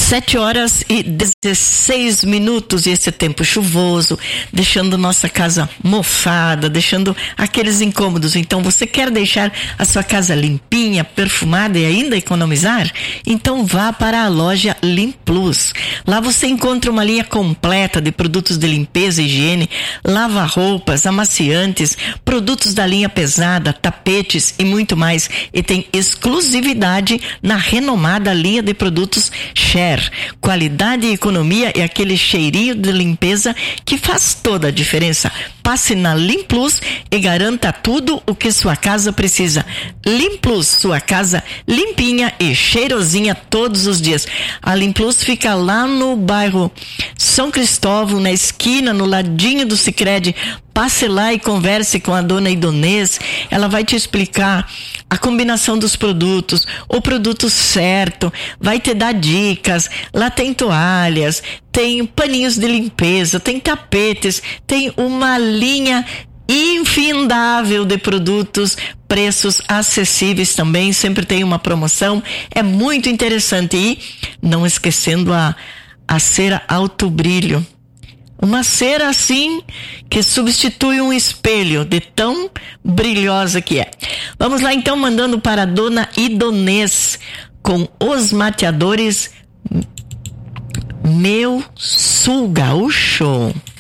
7h16 e esse tempo chuvoso, deixando nossa casa mofada, deixando aqueles incômodos. Então, você quer deixar a sua casa limpinha, perfumada e ainda economizar? Então, vá para a loja Limplus. Lá você encontra uma linha completa de produtos de limpeza e higiene, lava-roupas, amaciantes, produtos da linha pesada, tapetes e muito mais. E tem exclusividade na renomada linha de produtos Share. Qualidade e economia é aquele cheirinho de limpeza que faz toda a diferença. Passe na Limplus e garanta tudo o que sua casa precisa. Limplus, sua casa limpinha e cheirosinha todos os dias. A Limplus fica lá no bairro São Cristóvão, na esquina, no ladinho do Sicredi. Passe lá e converse com a dona Idonês. Ela vai te explicar a combinação dos produtos, o produto certo, vai te dar dicas. Lá tem toalhas, tem paninhos de limpeza, tem tapetes, tem uma linha infindável de produtos, preços acessíveis também, sempre tem uma promoção, é muito interessante. E não esquecendo a cera Alto Brilho. Uma cera assim que substitui um espelho de tão brilhosa que é. Vamos lá então, mandando para a dona Idonês com os mateadores Meu Sul Gaúcho.